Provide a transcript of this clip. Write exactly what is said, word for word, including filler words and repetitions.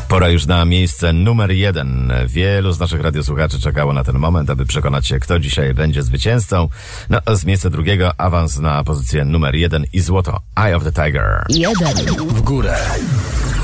Pora już na miejsce numer jeden. Wielu z naszych radiosłuchaczy czekało na ten moment, aby przekonać się, kto dzisiaj będzie zwycięzcą. No, z miejsca drugiego awans na pozycję numer jeden i złoto. Eye of the Tiger. Jeden w górę.